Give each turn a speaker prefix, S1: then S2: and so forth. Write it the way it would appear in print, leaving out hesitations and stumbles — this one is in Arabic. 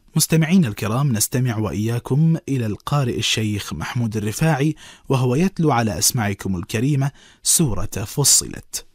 S1: مستمعين الكرام، نستمع وإياكم إلى القارئ الشيخ محمود الرفاعي وهو يتلو على أسماعكم الكريمة سورة فصلت.